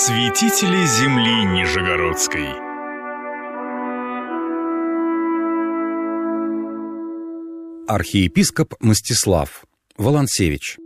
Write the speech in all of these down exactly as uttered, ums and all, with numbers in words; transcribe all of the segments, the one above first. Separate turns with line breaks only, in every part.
Святители земли Нижегородской.
Архиепископ Мстислав Волонцевич.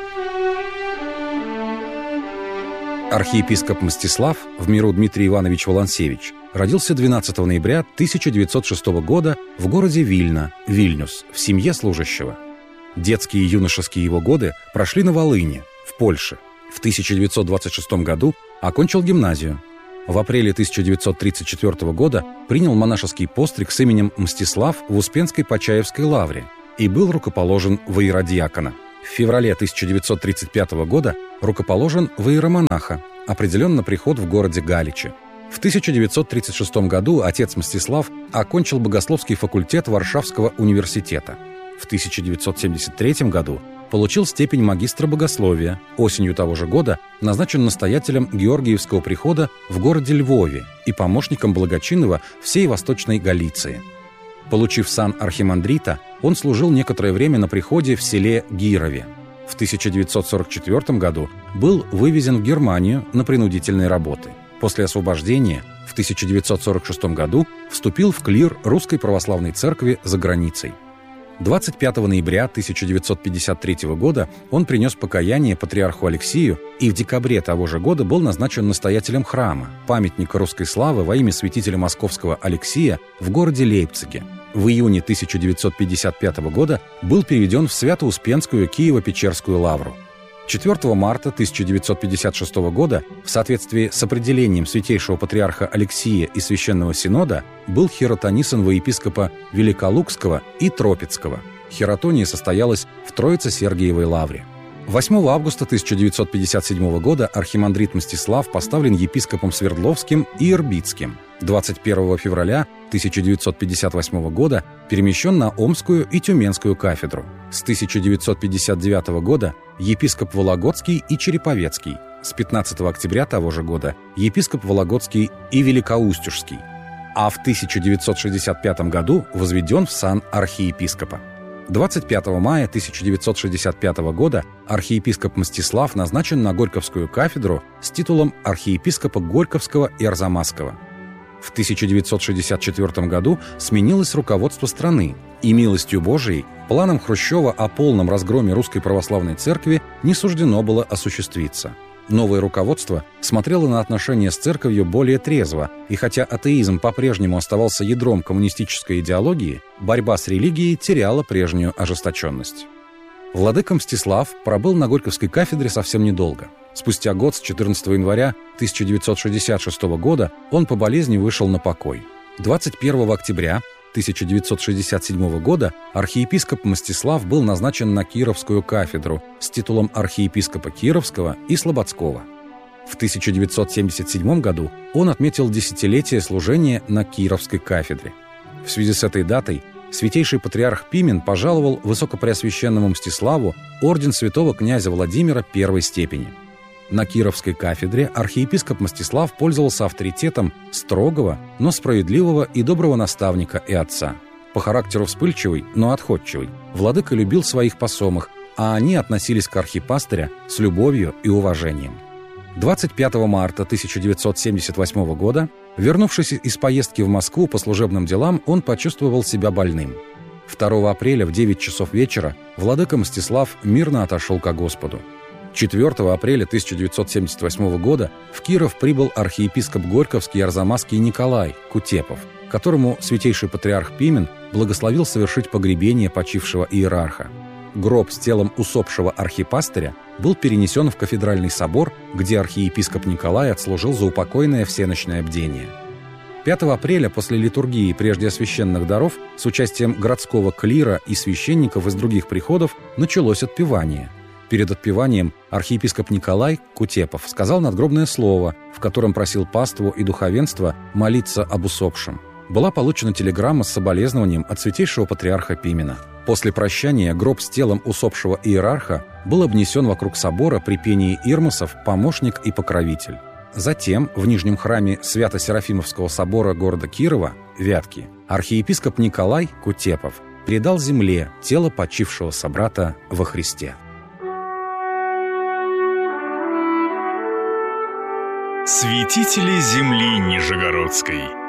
Архиепископ Мстислав, в миру Дмитрий Иванович Волонцевич, родился двенадцатого ноября тысяча девятьсот шестого года в городе Вильна, Вильнюс, в семье служащего. Детские и юношеские его годы прошли на Волыни, в Польше. В тысяча девятьсот двадцать шестом году окончил гимназию. В апреле тысяча девятьсот тридцать четвёртого года принял монашеский постриг с именем Мстислав в Успенской Почаевской лавре и был рукоположен в иеродиакона. В феврале тысяча девятьсот тридцать пятого года рукоположен в иеромонаха, определен на приход в городе Галиче. В тысяча девятьсот тридцать шестом году отец Мстислав окончил богословский факультет Варшавского университета. В тысяча девятьсот семьдесят третьем году получил степень магистра богословия. Осенью того же года назначен настоятелем Георгиевского прихода в городе Львове и помощником благочинного всей Восточной Галиции. Получив сан архимандрита, он служил некоторое время на приходе в селе Гирове. В тысяча девятьсот сорок четвёртом году был вывезен в Германию на принудительные работы. После освобождения в тысяча девятьсот сорок шестом году вступил в клир Русской Православной Церкви за границей. двадцать пятого ноября тысяча девятьсот пятьдесят третьего года он принес покаяние патриарху Алексию и в декабре того же года был назначен настоятелем храма, памятника русской славы во имя святителя московского Алексия в городе Лейпциге. В июне тысяча девятьсот пятьдесят пятого года был переведен в Свято-Успенскую Киево-Печерскую лавру. четвёртого марта тысяча девятьсот пятьдесят шестого года в соответствии с определением святейшего патриарха Алексия и Священного Синода был хиротонисан во епископа Великолукского и Тропицкого. Хиротония состоялась в Троице-Сергиевой лавре. восьмого августа тысяча девятьсот пятьдесят седьмого года архимандрит Мстислав поставлен епископом Свердловским и Ирбитским. двадцать первого февраля тысяча девятьсот пятьдесят восьмого года перемещен на Омскую и Тюменскую кафедру. С тысяча девятьсот пятьдесят девятого года епископ Вологодский и Череповецкий. С пятнадцатого октября того же года епископ Вологодский и Великоустюжский. А в тысяча девятьсот шестьдесят пятом году возведен в сан архиепископа. двадцать пятого мая тысяча девятьсот шестьдесят пятого года архиепископ Мстислав назначен на Горьковскую кафедру с титулом архиепископа Горьковского и Арзамасского. В тысяча девятьсот шестьдесят четвёртом году сменилось руководство страны, и милостью Божией планом Хрущева о полном разгроме Русской Православной Церкви не суждено было осуществиться. Новое руководство смотрело на отношения с церковью более трезво, и хотя атеизм по-прежнему оставался ядром коммунистической идеологии, борьба с религией теряла прежнюю ожесточенность. Владыка Мстислав пробыл на Горьковской кафедре совсем недолго. Спустя год, с четырнадцатого января тысяча девятьсот шестьдесят шестого года, он по болезни вышел на покой. двадцать первого октября тысяча девятьсот шестьдесят седьмого года архиепископ Мстислав был назначен на Кировскую кафедру с титулом архиепископа Кировского и Слободского. В тысяча девятьсот семьдесят седьмом году он отметил десятилетие служения на Кировской кафедре. В связи с этой датой святейший патриарх Пимен пожаловал высокопреосвященному Мстиславу орден святого князя Владимира первой степени. На Кировской кафедре архиепископ Мстислав пользовался авторитетом строгого, но справедливого и доброго наставника и отца. По характеру вспыльчивый, но отходчивый, владыка любил своих посомых, а они относились к архипастыря с любовью и уважением. двадцать пятого марта тысяча девятьсот семьдесят восьмого года, вернувшись из поездки в Москву по служебным делам, он почувствовал себя больным. второго апреля в девять часов вечера владыка Мстислав мирно отошел ко Господу. четвёртого апреля тысяча девятьсот семьдесят восьмого года в Киров прибыл архиепископ Горьковский и Арзамасский Николай Кутепов, которому святейший патриарх Пимен благословил совершить погребение почившего иерарха. Гроб с телом усопшего архипастыря был перенесен в кафедральный собор, где архиепископ Николай отслужил заупокойное всеночное бдение. пятого апреля после литургии прежде освященных даров с участием городского клира и священников из других приходов началось отпевание. Перед отпеванием архиепископ Николай Кутепов сказал надгробное слово, в котором просил паству и духовенство молиться об усопшем. Была получена телеграмма с соболезнованием от святейшего патриарха Пимена. После прощания гроб с телом усопшего иерарха был обнесен вокруг собора при пении ирмосов «Помощник и покровитель». Затем в Нижнем храме Свято-Серафимовского собора города Кирова, Вятки, архиепископ Николай Кутепов предал земле тело почившего собрата во Христе.
Святители земли Нижегородской.